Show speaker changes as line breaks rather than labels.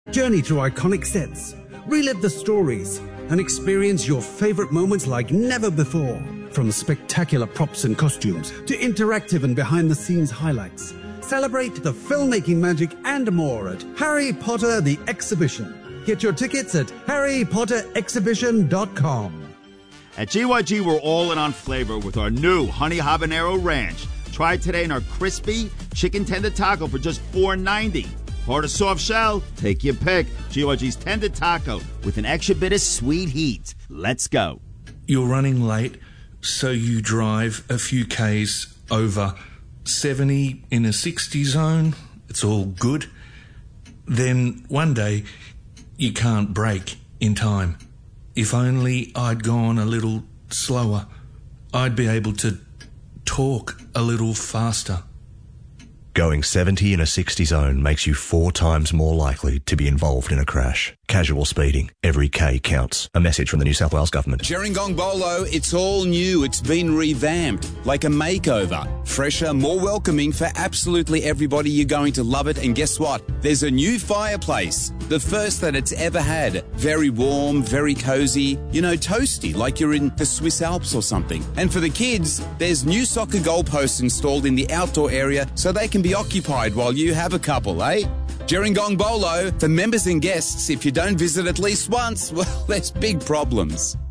Journey through iconic sets, relive the stories, and experience your favorite moments like never before. From spectacular props and costumes to interactive and behind-the-scenes highlights, celebrate the filmmaking magic and more at Harry Potter The Exhibition. Get your tickets at harrypotterexhibition.com.
At GYG, we're all in on flavor with our new Honey Habanero Ranch. Try it today in our crispy chicken tender taco for just $4.90. Hard or soft shell? Take your pick. GYG's tender taco with an extra bit of sweet heat. Let's go.
You're running late, so you drive a few Ks over 70 in a 60 zone. It's all good. Then one day, you can't brake in time. If only I'd gone a little slower, I'd be able to talk a little faster.
Going 70 in a 60 zone makes you 4 times more likely to be involved in a crash. Casual speeding. Every K counts. A message from the New South Wales Government.
Gerringong Bolo, it's all new. It's been revamped, like a makeover. Fresher, more welcoming for absolutely everybody. You're going to love it. And guess what? There's a new fireplace. The first that it's ever had. Very warm, very cozy. You know, toasty, like you're in the Swiss Alps or something. And for the kids, there's new soccer goalposts installed in the outdoor area so they can be occupied while you have a couple, eh? Gerringong Bolo, for members and guests, if you don't visit at least once, well, there's big problems.